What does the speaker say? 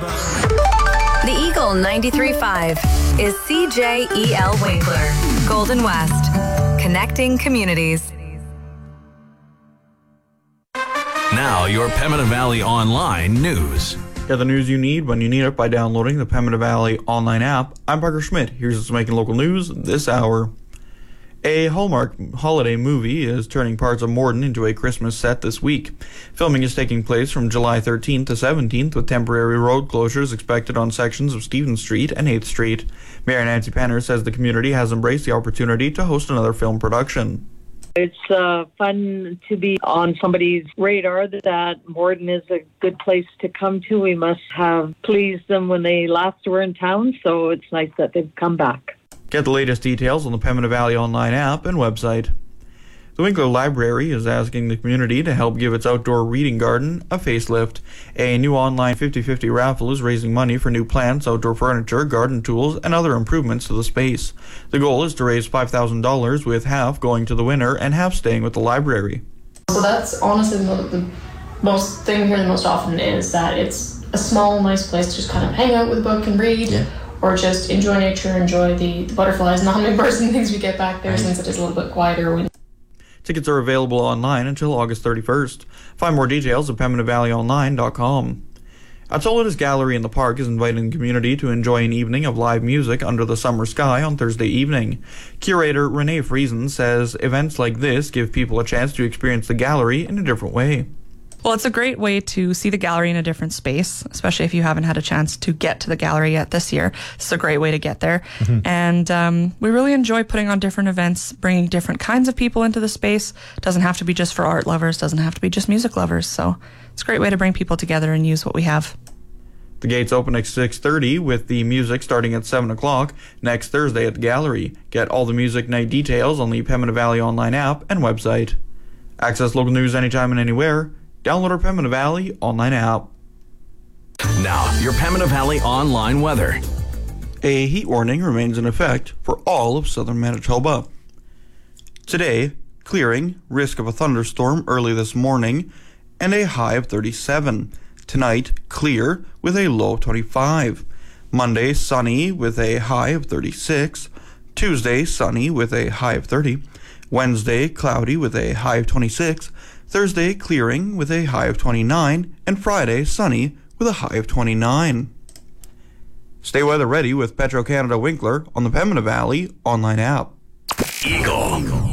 The Eagle 93.5 is CJEL Winkler, Golden West, connecting communities. Now, your Pembina Valley Online news. Get the news you need when you need it by downloading the Pembina Valley Online app. I'm Parker Schmidt. Here's what's making local news this hour. A Hallmark holiday movie is turning parts of Morden into a Christmas set this week. Filming is taking place from July 13th to 17th, with temporary road closures expected on sections of Stephen Street and 8th Street. Mayor Nancy Penner says the community has embraced the opportunity to host another film production. It's fun to be on somebody's radar that Morden is a good place to come to. We must have pleased them when they last were in town, so it's nice that they've come back. Get the latest details on the Pembina Valley Online app and website. The Winkler Library is asking the community to help give its outdoor reading garden a facelift. A new online 50-50 raffle is raising money for new plants, outdoor furniture, garden tools, and other improvements to the space. The goal is to raise $5,000, with half going to the winner and half staying with the library. So that's honestly the most thing we hear the most often, is that it's a small, nice place to just kind of hang out with a book and read. Yeah. Or just enjoy nature, enjoy the butterflies and the hummingbirds and things we get back there, since it is a little bit quieter. Tickets are available online until August 31st. Find more details at PembinaValleyOnline.com. Atola's Gallery in the Park is inviting the community to enjoy an evening of live music under the summer sky on Thursday evening. Curator Renee Friesen says events like this give people a chance to experience the gallery in a different way. Well, it's a great way to see the gallery in a different space, especially if you haven't had a chance to get to the gallery yet this year. It's a great way to get there. Mm-hmm. And we really enjoy putting on different events, bringing different kinds of people into the space. It doesn't have to be just for art lovers, doesn't have to be just music lovers. So it's a great way to bring people together and use what we have. The gates open at 6:30 with the music starting at 7 o'clock next Thursday at the gallery. Get all the music night details on the Pembina Valley Online app and website. Access local news anytime and anywhere. Download our Pembina Valley Online app. Now, your Pembina Valley Online weather. A heat warning remains in effect for all of southern Manitoba. Today, clearing, risk of a thunderstorm early this morning, and a high of 37. Tonight, clear with a low of 25. Monday, sunny with a high of 36. Tuesday, sunny with a high of 30. Wednesday, cloudy with a high of 26. Thursday, clearing with a high of 29, and Friday, sunny with a high of 29. Stay weather ready with Petro-Canada Winkler on the Pembina Valley Online app. Eagle.